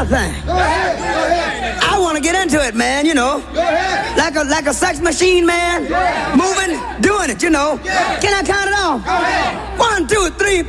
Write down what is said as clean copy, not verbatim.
another thing. I want to get into it, man, you know. Like a sex machine, man. Moving, doing it, you know. Can I count it off? 1, 2, 3,